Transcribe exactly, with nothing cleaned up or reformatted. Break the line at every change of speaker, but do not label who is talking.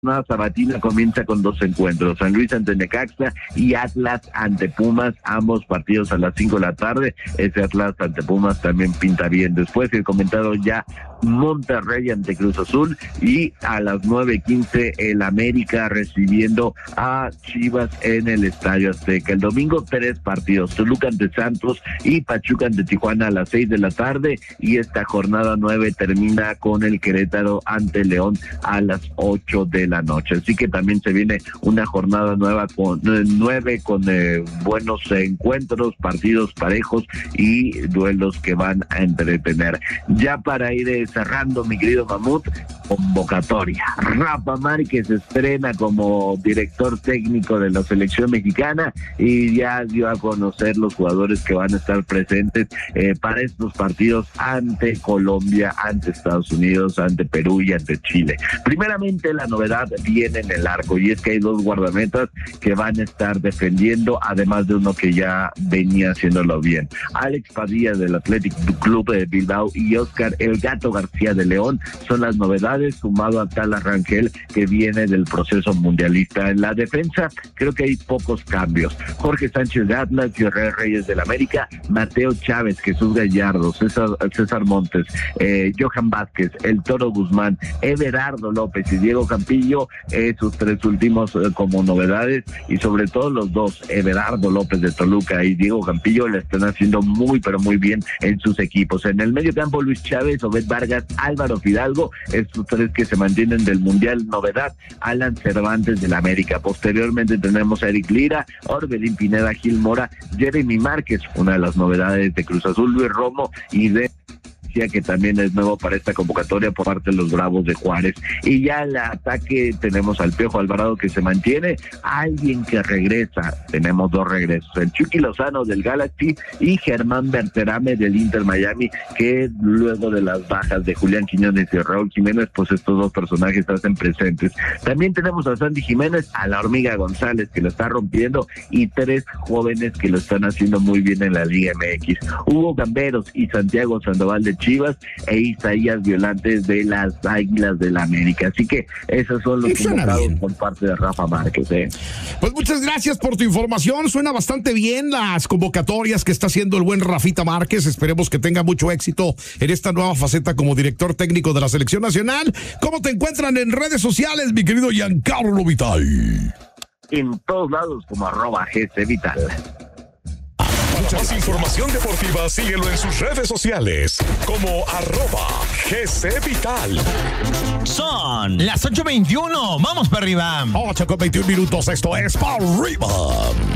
La sabatina comienza con dos encuentros, San Luis ante Necaxa y Atlas ante Pumas, ambos partidos a las cinco de la tarde. Ese Atlas ante Pumas también pinta bien. Después el comentado ya Monterrey ante Cruz Azul y a las nueve quince el América recibiendo a Chivas en el Estadio Azteca. El domingo tres partidos, Toluca ante Santos y Pachuca ante Tijuana a las seis de la tarde, y esta jornada nueve termina con el Querétaro ante León a las ocho de la noche. Así que también se viene una jornada nueva con eh, nueve con eh, buenos encuentros, partidos parejos y duelos que van a entretener. Ya para ir eh, cerrando, mi querido Mamut, convocatoria. Rafa Márquez estrena como director técnico de la selección mexicana y ya dio a conocer los jugadores que van a estar presentes eh, para estos partidos ante Colombia, ante Estados Unidos, ante Perú y ante Chile. Primeramente, la novedad viene en el arco, y es que hay dos guardametas que van a estar defendiendo, además de uno que ya venía haciéndolo bien. Alex Padilla del Athletic Club de Bilbao y Oscar El Gato García de León son las novedades, sumado a Talas Rangel, que viene del proceso mundialista. En la defensa creo que hay pocos cambios. Jorge Sánchez de Atlas, Israel Reyes del América, Mateo Chávez, Jesús Gallardo, César, César Montes, eh, Johan Vázquez, El Toro Guzmán, Everardo López y Diego Campillo, esos tres últimos eh, como novedades, y sobre todo los dos, Everardo López de Toluca y Diego Campillo, le están haciendo muy pero muy bien en sus equipos. En el medio campo, Luis Chávez, Obed Vargas, Álvaro Fidalgo, estos tres que se mantienen del Mundial. Novedad, Alan Cervantes del América. Posteriormente tenemos a Eric Lira, Orbelín Pineda, Gil Mora, Jeremy Márquez, una de las novedades de Cruz Azul, Luis Romo y de que también es nuevo para esta convocatoria por parte de los Bravos de Juárez. Y ya en el ataque tenemos al Piojo Alvarado, que se mantiene, alguien que regresa, tenemos dos regresos, el Chucky Lozano del Galaxy y Germán Berterame del Inter Miami, que luego de las bajas de Julián Quiñones y Raúl Jiménez, pues estos dos personajes hacen presentes. También tenemos a Sandy Jiménez, a la Hormiga González, que lo está rompiendo, y tres jóvenes que lo están haciendo muy bien en la Liga M X, Hugo Gamberos y Santiago Sandoval de Chivas e Isaías Violantes de las Águilas del la América. Así que esos son los convocados por parte de Rafa Márquez. ¿eh?
Pues muchas gracias por tu información. Suena bastante bien las convocatorias que está haciendo el buen Rafita Márquez. Esperemos que tenga mucho éxito en esta nueva faceta como director técnico de la Selección Nacional. ¿Cómo te encuentran en redes sociales, mi querido Giancarlo Vital?
En todos lados como arroba G C Vital.
Para más información deportiva, síguelo en sus redes sociales como arroba G C Vital.
Son las ocho veintiuno. Vamos para arriba.
ocho con veintiún minutos. Esto es para arriba.